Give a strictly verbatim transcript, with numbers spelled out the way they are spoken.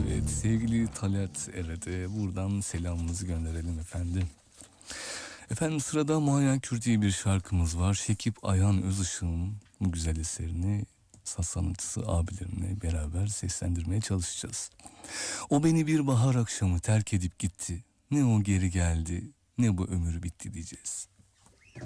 Evet, sevgili Talat Ered'e buradan selamımızı gönderelim efendim. Efendim sırada Maya Kür diye bir şarkımız var. Şekip Ayhan Özışık'ın bu güzel eserini saz sanatçısı abilerimle beraber seslendirmeye çalışacağız. O beni bir bahar akşamı terk edip gitti. Ne o geri geldi, ne bu ömür bitti diyeceğiz.